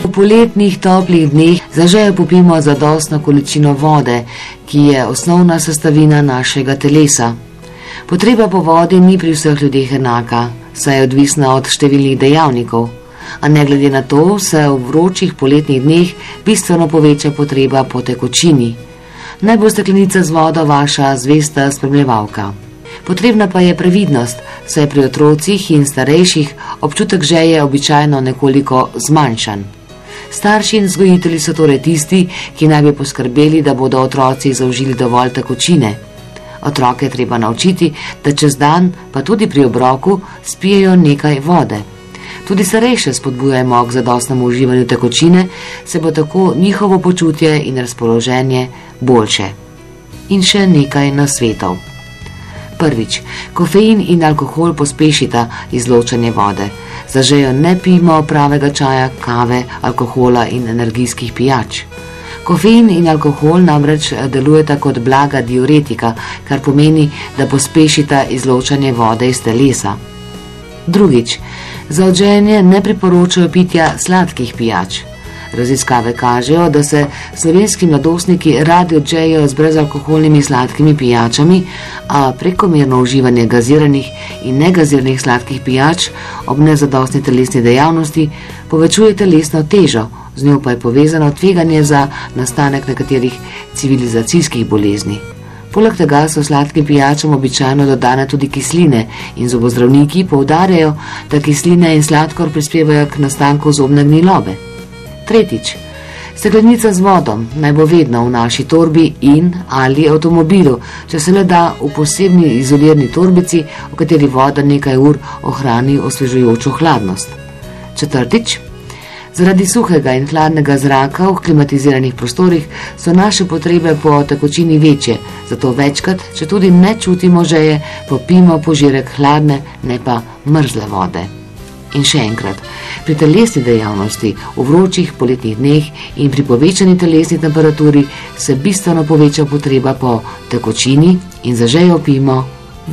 poletnih toplih dneh zažejo popimo zadostno količino vode, ki je osnovna sestavina našega telesa. Potreba po vodi ni pri vseh ljudeh enaka, saj je odvisna od številnih dejavnikov, a ne glede na to se v vročih poletnih dneh bistveno poveča potreba po tekočini. Naj bo steklenica z vodo vaša zvesta spremljevalka. Potrebna pa je previdnost, saj pri otrocih in starejših občutek žeje običajno nekoliko zmanjšan. Starši in vzgojitelji so torej tisti, ki naj bi poskrbeli, da bodo otroci zaužili dovolj tekočine. Otroke je treba naučiti, da čez dan, pa tudi pri obroku, spijejo nekaj vode. Tudi starejše spodbujajmo k zadostnemu uživanju tekočine, se bo tako njihovo počutje in razpoloženje boljše. In še nekaj nasvetov. Prvič, kofein in alkohol pospešita izločanje vode. Zažejo ne pijmo pravega čaja, kave, alkohola in energijskih pijač. Kofein in alkohol namreč delujeta kot blaga diuretika, kar pomeni, da pospešita izločanje vode iz telesa. Drugič, za odženje ne priporočajo pitja sladkih pijač. Raziskave kažejo, da se slovenski mladostniki radi odžejo z brezalkoholnimi sladkimi pijačami, a prekomerno uživanje gaziranih in negaziranih sladkih pijač ob nezadostni telesni dejavnosti povečuje telesno težo, z njo pa je povezano tveganje za nastanek nekaterih civilizacijskih bolezni. Poleg tega so sladkim pijačam običajno dodane tudi kisline in zobozdravniki poudarjajo, da kisline in sladkor prispevajo k nastanku zobne gnilobe. Tretjič, steklenica z vodom naj bo vedno v naši torbi in ali avtomobilu, če se le da v posebni izolirni torbici, v kateri voda nekaj ur ohrani osvežujočo hladnost. Četrtič, zaradi suhega in hladnega zraka v klimatiziranih prostorih so naše potrebe po tekočini večje, zato večkrat, če tudi ne čutimo žeje, popijmo požirek hladne, ne pa mrzle vode. In še enkrat, pri telesni dejavnosti v vročih poletnih dneh in pri povečani telesni temperaturi se bistveno poveča potreba po tekočini in za žejo pijmo